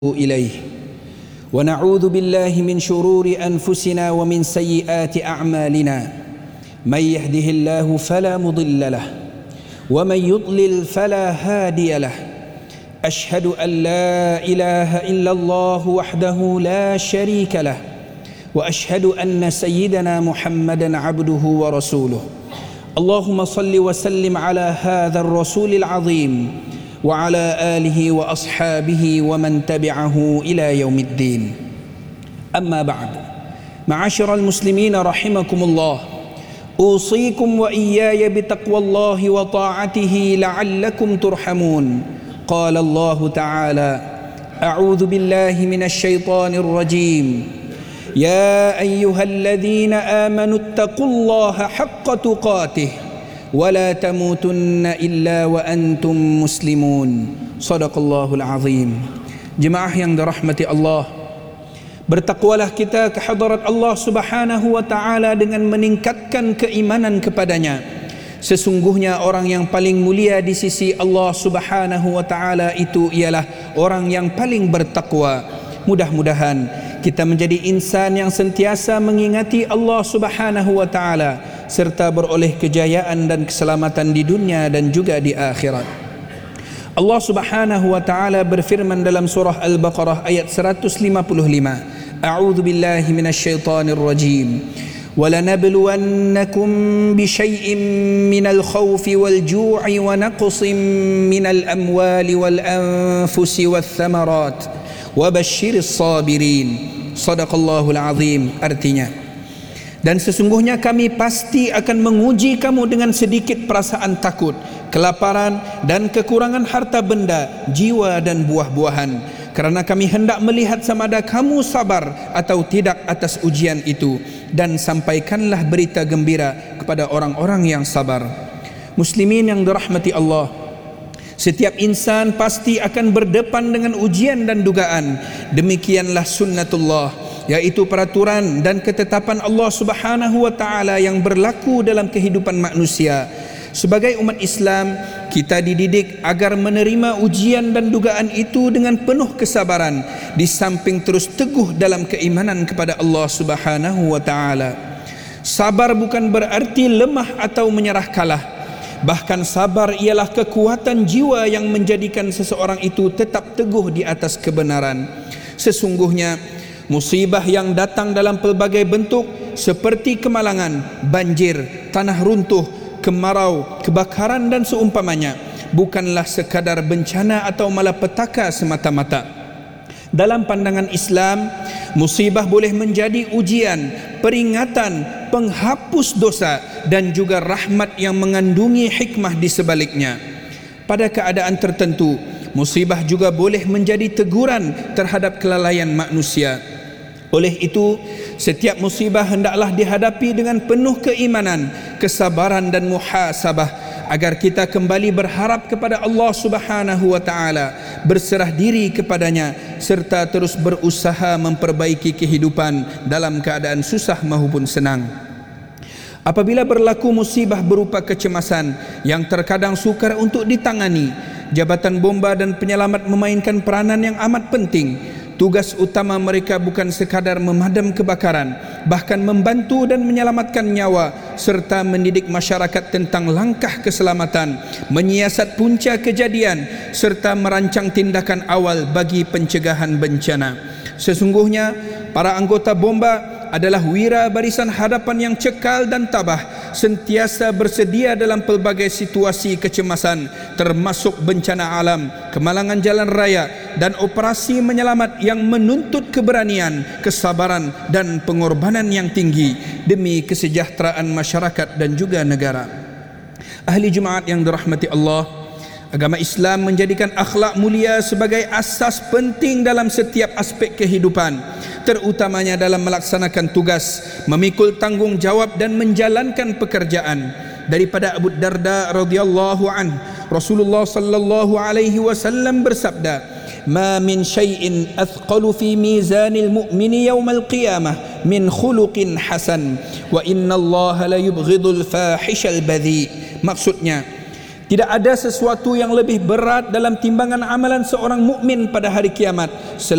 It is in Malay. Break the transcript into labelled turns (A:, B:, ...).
A: إليه ونعوذ بالله من شرور أنفسنا ومن سيئات أعمالنا من يهده الله فلا مضل له ومن يضلل فلا هادي له أشهد أن لا إله إلا الله وحده لا شريك له وأشهد أن سيدنا محمدا عبده ورسوله اللهم صل وسلم على هذا الرسول العظيم وعلى آله وأصحابه ومن تبعه إلى يوم الدين أما بعد معاشر المسلمين رحمكم الله أوصيكم وإياي بتقوى الله وطاعته لعلكم ترحمون قال الله تعالى أعوذ بالله من الشيطان الرجيم يا أيها الذين آمنوا اتقوا الله حق تقاته ولا تموتن إلا وأنتم مسلمون صدق الله العظيم. Jemaah yang dirahmati Allah, bertakwalah kita ke hadarat Allah Subhanahu wa taala dengan meningkatkan keimanan kepadanya. Sesungguhnya orang yang paling mulia di sisi Allah Subhanahu wa taala itu ialah orang yang paling bertakwa. Mudah-mudahan kita menjadi insan yang sentiasa mengingati Allah Subhanahu wa taala serta beroleh kejayaan dan keselamatan di dunia dan juga di akhirat. Allah Subhanahu wa taala berfirman dalam surah Al-Baqarah ayat 155. A'udzu billahi minasyaitonir rajim. وَلَنَبْلُوَنَّكُمْ بِشَيْءٍ مِّنَ الْخَوْفِ وَالْجُوعِ وَنَقْصٍ مِّنَ الْأَمْوَالِ وَالْأَنفُسِ وَالثَّمَرَاتِ وَبَشِّرِ الصَّابِرِينَ Sadaqallahul Azim. Artinya, dan sesungguhnya kami pasti akan menguji kamu dengan sedikit perasaan takut, kelaparan dan kekurangan harta benda, jiwa dan buah-buahan, kerana kami hendak melihat sama ada kamu sabar atau tidak atas ujian itu, dan sampaikanlah berita gembira kepada orang-orang yang sabar. Muslimin yang dirahmati Allah, setiap insan pasti akan berdepan dengan ujian dan dugaan. Demikianlah sunnatullah, yaitu peraturan dan ketetapan Allah Subhanahu wa taala yang berlaku dalam kehidupan manusia. Sebagai umat Islam, kita dididik agar menerima ujian dan dugaan itu dengan penuh kesabaran, di samping terus teguh dalam keimanan kepada Allah Subhanahu wa taala. Sabar bukan berarti lemah atau menyerah kalah. Bahkan sabar ialah kekuatan jiwa yang menjadikan seseorang itu tetap teguh di atas kebenaran. Sesungguhnya musibah yang datang dalam pelbagai bentuk seperti kemalangan, banjir, tanah runtuh, kemarau, kebakaran dan seumpamanya bukanlah sekadar bencana atau malapetaka semata-mata. Dalam pandangan Islam, musibah boleh menjadi ujian, peringatan, penghapus dosa dan juga rahmat yang mengandungi hikmah di sebaliknya. Pada keadaan tertentu, musibah juga boleh menjadi teguran terhadap kelalaian manusia. Oleh itu, setiap musibah hendaklah dihadapi dengan penuh keimanan, kesabaran dan muhasabah, agar kita kembali berharap kepada Allah Subhanahu wa taala, berserah diri kepadanya serta terus berusaha memperbaiki kehidupan dalam keadaan susah maupun senang. Apabila berlaku musibah berupa kecemasan yang terkadang sukar untuk ditangani, Jabatan Bomba dan Penyelamat memainkan peranan yang amat penting. Tugas utama mereka bukan sekadar memadam kebakaran, bahkan membantu dan menyelamatkan nyawa serta mendidik masyarakat tentang langkah keselamatan, menyiasat punca kejadian serta merancang tindakan awal bagi pencegahan bencana. Sesungguhnya para anggota bomba adalah wira barisan hadapan yang cekal dan tabah, sentiasa bersedia dalam pelbagai situasi kecemasan, termasuk bencana alam, kemalangan jalan raya dan operasi menyelamat yang menuntut keberanian, kesabaran dan pengorbanan yang tinggi demi kesejahteraan masyarakat dan juga negara. Ahli Jumaat yang dirahmati Allah, agama Islam menjadikan akhlak mulia sebagai asas penting dalam setiap aspek kehidupan, terutamanya dalam melaksanakan tugas, memikul tanggungjawab dan menjalankan pekerjaan. Daripada Abu Darda radhiyallahu anhu, Rasulullah sallallahu alaihi wasallam bersabda, "Ma min syai'in athqalu fi mizanil mu'mini yawmal qiyamah min khuluqin hasan wa innallaha la yubghidul fahishal badhi." Maksudnya, Tidak ada sesuatu yang lebih berat dalam timbangan amalan seorang mukmin pada hari kiamat